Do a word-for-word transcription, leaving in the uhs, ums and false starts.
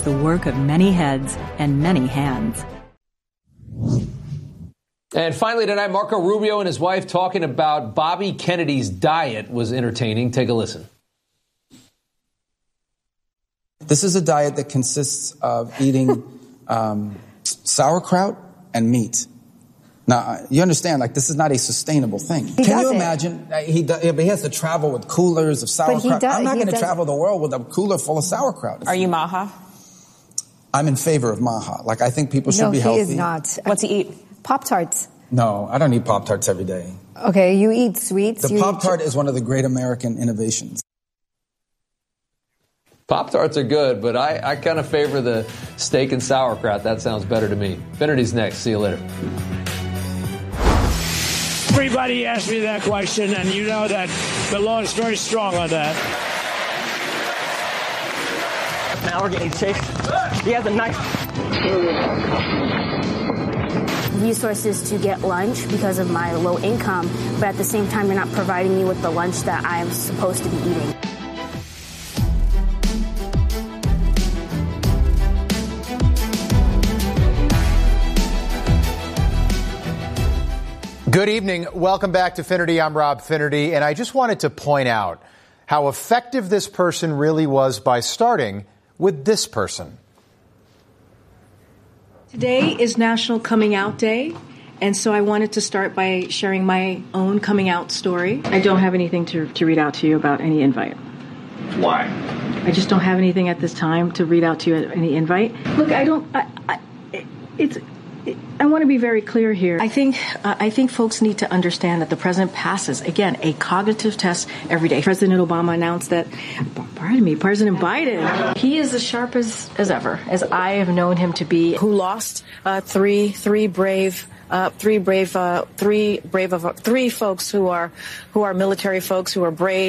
the work of many heads and many hands. And finally tonight, Marco Rubio and his wife talking about Bobby Kennedy's diet was entertaining. Take a listen. This is a diet that consists of eating um, sauerkraut and meat. Now, you understand, like, this is not a sustainable thing. He Can you does imagine? Uh, he, do, but he has to travel with coolers of sauerkraut. does, I'm not going to does. travel the world with a cooler full of sauerkraut. Are you Maha? I'm in favor of Maha. Like, I think people should no, be healthy. No, he is not. What's he eat? Pop-Tarts. No, I don't eat Pop-Tarts every day. Okay, you eat sweets. The Pop-Tart eat... is one of the great American innovations. Pop-Tarts are good, but I, I kind of favor the steak and sauerkraut. That sounds better to me. Infinity's next. See you later. Everybody asked me that question, and you know that the law is very strong on that. Now we're getting chased. He has a knife. Resources to get lunch because of my low income, but at the same time, you're not providing me with the lunch that I am supposed to be eating. Good evening. Welcome back to Finnerty. I'm Rob Finnerty, and I just wanted to point out how effective this person really was by starting with this person. Today is National Coming Out Day, and so I wanted to start by sharing my own coming out story. I don't have anything to, to read out to you about any invite. Why? I just don't have anything at this time to read out to you at any invite. Look, I don't. I, I, it's. I want to be very clear here. I think uh, I think folks need to understand that the president passes, again, a cognitive test every day. President Obama announced that, pardon me, President Biden, he is as sharp as, as ever, as I have known him to be, who lost uh, three three brave uh, three brave uh, three brave of three folks who are who are military folks who are brave.